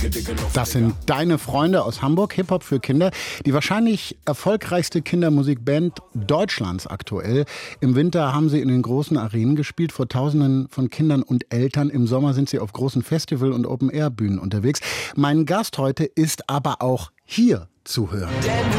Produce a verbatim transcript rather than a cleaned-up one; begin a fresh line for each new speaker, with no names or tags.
Das sind Deine Freunde aus Hamburg, Hip-Hop für Kinder. Die wahrscheinlich erfolgreichste Kindermusikband Deutschlands aktuell. Im Winter haben sie in den großen Arenen gespielt, vor Tausenden von Kindern und Eltern. Im Sommer sind sie auf großen Festival- und Open-Air-Bühnen unterwegs. Mein Gast heute ist aber auch hier zu hören.
Denn